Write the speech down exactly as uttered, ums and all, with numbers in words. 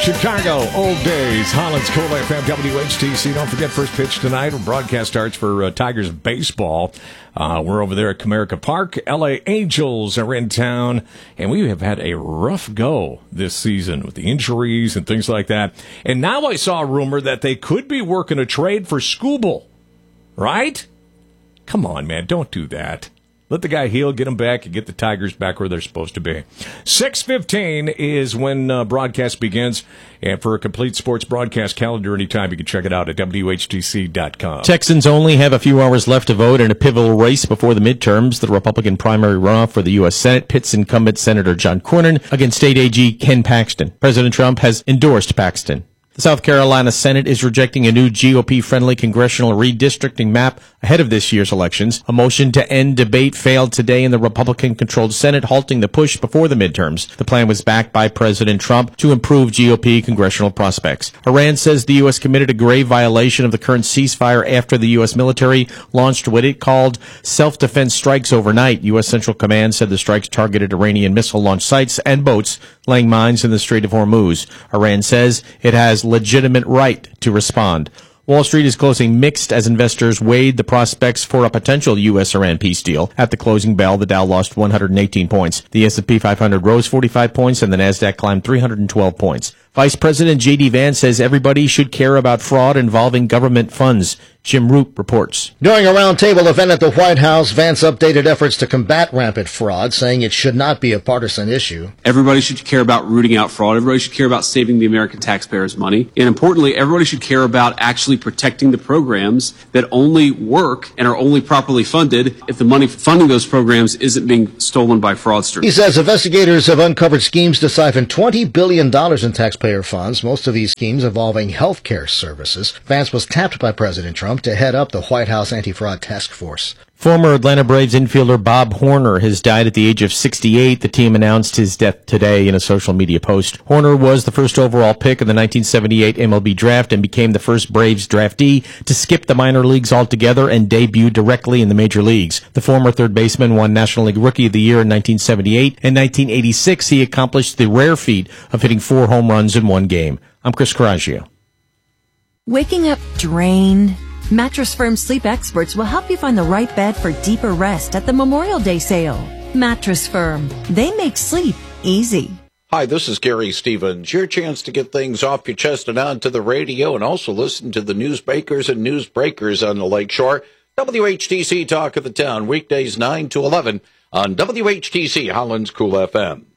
Chicago, old days, Holland's Cool F M, W H T C. Don't forget, first pitch tonight. Broadcast starts for uh, Tigers baseball. Uh, we're over there at Comerica Park. L A Angels are in town, and we have had a rough go this season with the injuries and things like that. And now I saw a rumor that they could be working a trade for Skubal, right? Come on, man, don't do that. Let the guy heal, get him back, and get the Tigers back where they're supposed to be. six fifteen is when uh, broadcast begins. And for a complete sports broadcast calendar anytime, you can check it out at W H T C dot com. Texans only have a few hours left to vote in a pivotal race before the midterms. The Republican primary runoff for the U S Senate pits incumbent Senator John Cornyn against State A G Ken Paxton. President Trump has endorsed Paxton. The South Carolina Senate is rejecting a new G O P-friendly congressional redistricting map ahead of this year's elections. A motion to end debate failed today in the Republican-controlled Senate, halting the push before the midterms. The plan was backed by President Trump to improve G O P congressional prospects. Iran says the U S committed a grave violation of the current ceasefire after the U S military launched what it called self-defense strikes overnight. U S Central Command said the strikes targeted Iranian missile launch sites and boats laying mines in the Strait of Hormuz. Iran says it has legitimate right to respond. Wall Street is closing mixed as investors weighed the prospects for a potential U S Iran peace deal. At the closing bell, the Dow lost one hundred eighteen points. The S and P five hundred rose forty-five points, and the Nasdaq climbed three hundred twelve points. Vice President J D. Vance says everybody should care about fraud involving government funds. Jim Root reports. During a roundtable event at the White House, Vance updated efforts to combat rampant fraud, saying it should not be a partisan issue. Everybody should care about rooting out fraud. Everybody should care about saving the American taxpayers' money. And importantly, everybody should care about actually protecting the programs that only work and are only properly funded if the money funding those programs isn't being stolen by fraudsters. He says investigators have uncovered schemes to siphon twenty billion dollars in taxpayer funds, most of these schemes involving health care services. Vance was tapped by President Trump to head up the White House Anti-Fraud Task Force. Former Atlanta Braves infielder Bob Horner has died at the age of sixty-eight. The team announced his death today in a social media post. Horner was the first overall pick of the nineteen seventy-eight M L B draft and became the first Braves draftee to skip the minor leagues altogether and debut directly in the major leagues. The former third baseman won National League Rookie of the Year in nineteen seventy-eight. In nineteen eighty-six, he accomplished the rare feat of hitting four home runs in one game. I'm Chris Coraggio. Waking up drained? Mattress Firm sleep experts will help you find the right bed for deeper rest at the Memorial Day sale. Mattress Firm. They make sleep easy. Hi, this is Gary Stevens. Your chance to get things off your chest and onto the radio, and also listen to the newsmakers and newsbreakers on the Lakeshore. W H T C Talk of the Town, weekdays nine to eleven on W H T C Holland's Cool F M.